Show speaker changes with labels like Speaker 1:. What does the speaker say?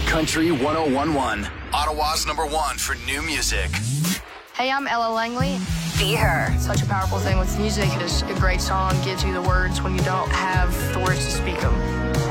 Speaker 1: Country 1011, Ottawa's #1 for new music.
Speaker 2: Hey, I'm Ella Langley.
Speaker 3: Be Her.
Speaker 2: Such a powerful thing with music is a great song gives you the words when you don't have the words to speak them.